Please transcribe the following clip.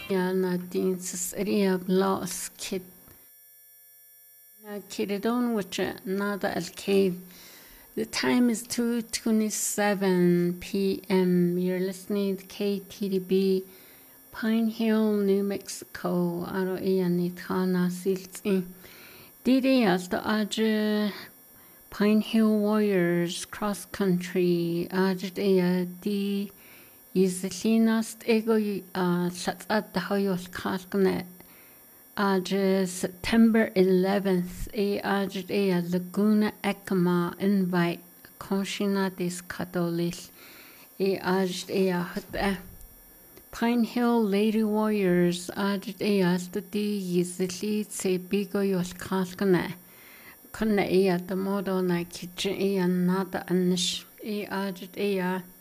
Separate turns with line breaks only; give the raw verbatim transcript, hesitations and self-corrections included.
na din ria blas kid na kidon which nada al cave. The time is two twenty-seven p m You're listening to K T D B Pine Hill, New Mexico. Aro iya ni thana silti. Didi alto aje Pine Hill Warriors cross country aje iya di Izlinas ego uh satsat the hoyos kalkne aje September eleventh e aje iya Laguna Ekama invite Konshina dis Katolis e aje iya hata Pine Hill Lady Warriors aje iya studi Izli se bigo yos kalkne kunna iya the modo na kitchen iya nada anish e aje iya